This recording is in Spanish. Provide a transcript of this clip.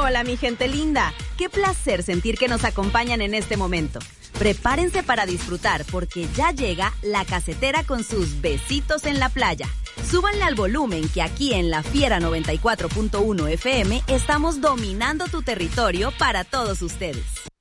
Hola, mi gente linda. Qué placer sentir que nos acompañan en este momento. Prepárense para disfrutar porque ya llega La Casetera con sus besitos en la playa. Súbanle al volumen que aquí en La Fiera 94.1 FM estamos dominando tu territorio para todos ustedes.